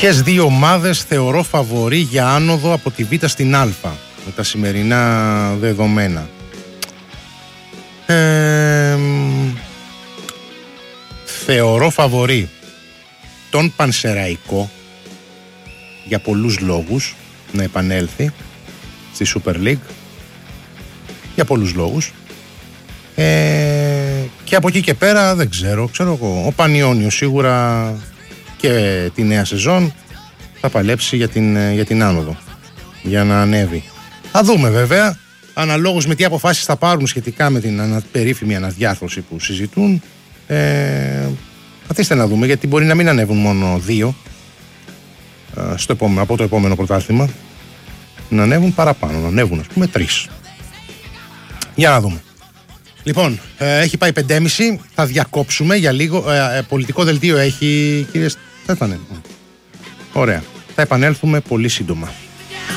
Ποιες δύο ομάδες θεωρώ φαβορί για άνοδο από τη Β στην Α με τα σημερινά δεδομένα? Θεωρώ φαβορί τον Πανσεραϊκό για πολλούς λόγους να επανέλθει στη Super League, για πολλούς λόγους, και από εκεί και πέρα δεν ξέρω εγώ, ο Πανιώνιος σίγουρα και τη νέα σεζόν θα παλέψει για την άνοδο, για να ανέβει. Θα δούμε βέβαια, αναλόγως με τι αποφάσεις θα πάρουν σχετικά με την περίφημη αναδιάρθρωση που συζητούν. Καθίστε να δούμε, γιατί μπορεί να μην ανέβουν μόνο δύο από το επόμενο πρωτάθλημα, να ανέβουν παραπάνω, να ανέβουν ας πούμε 3. Για να δούμε. Λοιπόν, έχει πάει 5.30, θα διακόψουμε για λίγο. Πολιτικό δελτίο έχει, κύριε Στέφανε? Ωραία, θα επανέλθουμε πολύ σύντομα.